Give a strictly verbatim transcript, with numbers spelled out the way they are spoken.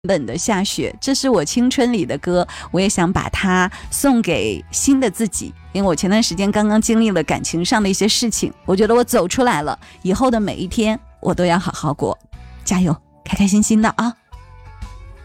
本的下雪，这是我青春里的歌，我也想把它送给新的自己。因为我前段时间刚刚经历了感情上的一些事情，我觉得我走出来了，以后的每一天我都要好好过，加油，开开心心的啊。